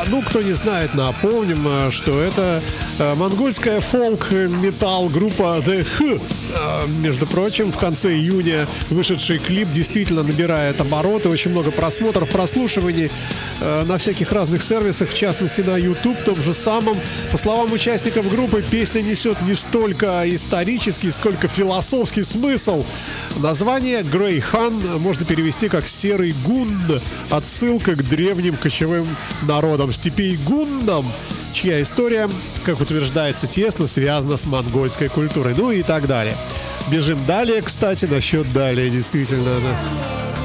Ну, кто не знает, напомним, что это монгольская фолк-метал группа The H. Между прочим, в конце июня вышедший клип действительно набирает обороты, очень много просмотров, прослушиваний на всяких разных сервисах, в частности на YouTube, том же самом. По словам участников группы, песня несет не столько исторический, сколько философский смысл. Название Greyhan можно перевести как «серый гунн», отсылка к древним кочевым народам степей гуннам, чья история, как утверждается, тесно связана с монгольской культурой, ну и так далее. Бежим далее, кстати, насчет далее, действительно. Да.